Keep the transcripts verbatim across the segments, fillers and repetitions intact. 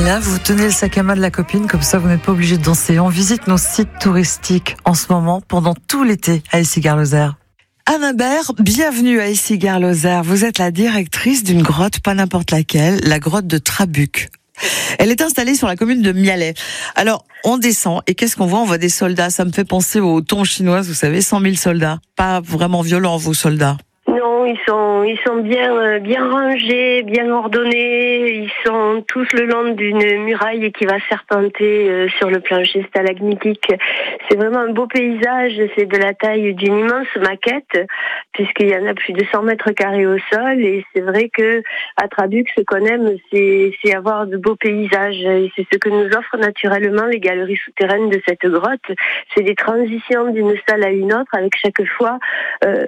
Là, vous tenez le sac à main de la copine, comme ça vous n'êtes pas obligé de danser. On visite nos sites touristiques en ce moment, pendant tout l'été, à Essigars-Lozère. Anne Imbert, bienvenue à Essigars-Lozère. Vous êtes la directrice d'une grotte, pas n'importe laquelle, la grotte de Trabuc. Elle est installée sur la commune de Mialet. Alors, on descend, et qu'est-ce qu'on voit? On voit des soldats. Ça me fait penser aux tombes chinoises, vous savez, cent mille soldats. Pas vraiment violents, vos soldats. Non, ils sont, ils sont bien, bien rangés, bien ordonnés. Ils sont tous le long d'une muraille qui va serpenter euh, sur le plancher stalagmitique. C'est vraiment un beau paysage. C'est de la taille d'une immense maquette, puisqu'il y en a plus de cent mètres carrés au sol. Et c'est vrai que à Trabuc, ce qu'on aime, c'est, c'est avoir de beaux paysages. Et c'est ce que nous offrent naturellement les galeries souterraines de cette grotte. C'est des transitions d'une salle à une autre, avec chaque fois euh,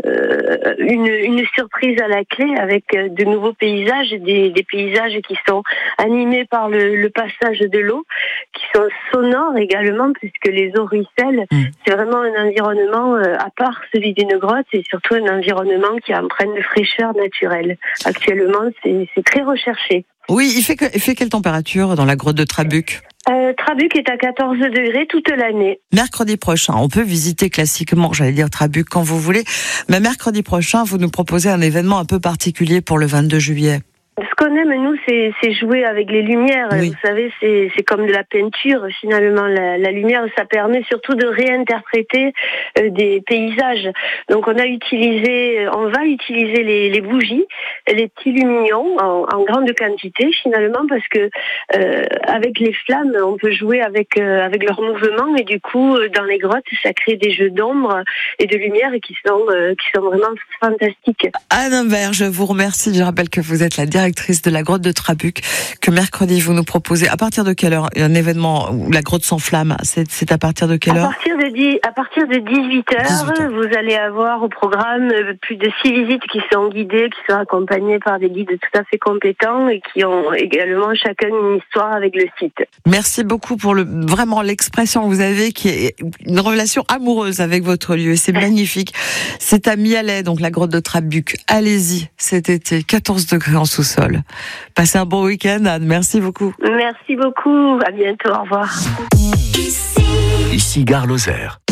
une une surprise à la clé, avec de nouveaux paysages, des, des paysages qui sont animés par le, le passage de l'eau, qui sont sonores également, puisque les eaux ruissellent. Mmh. C'est vraiment un environnement euh, à part celui d'une grotte, et surtout un environnement qui emprunte de fraîcheur naturelle. Actuellement, c'est, c'est très recherché. Oui, il fait, que, il fait quelle température dans la grotte de Trabuc ? Euh, Trabuc est à quatorze degrés toute l'année. Mercredi prochain, on peut visiter classiquement, j'allais dire Trabuc quand vous voulez, mais mercredi prochain, vous nous proposez un événement un peu particulier pour le vingt-deux juillet. Ce qu'on aime, nous, c'est, c'est jouer avec les lumières. Oui. Vous savez, c'est, c'est comme de la peinture, finalement. La, la lumière, ça permet surtout de réinterpréter euh, des paysages. Donc, on a utilisé, on va utiliser les, les bougies, les petits lumignons en, en grande quantité, finalement, parce que euh, avec les flammes, on peut jouer avec euh, avec leur mouvement, et du coup, dans les grottes, ça crée des jeux d'ombre et de lumière qui sont euh, qui sont vraiment fantastiques. Anne Imbert, je vous remercie. Je rappelle que vous êtes la directrice de la grotte de Trabuc, que mercredi vous nous proposez. À partir de quelle heure un événement où la grotte s'enflamme? C'est, c'est à partir de quelle heure? À partir de dix, à partir de dix-huit heures, vous allez avoir au programme plus de six visites qui sont guidées, qui sont accompagnées par des guides tout à fait compétents et qui ont également chacun une histoire avec le site. Merci beaucoup pour le, vraiment l'expression que vous avez, qui est une relation amoureuse avec votre lieu. Et c'est magnifique. C'est à Mialet, donc la grotte de Trabuc. Allez-y cet été, quatorze degrés en sous-sol. Passez un bon week-end, Anne. Merci beaucoup. Merci beaucoup. À bientôt. Au revoir. Essigars-Lozère.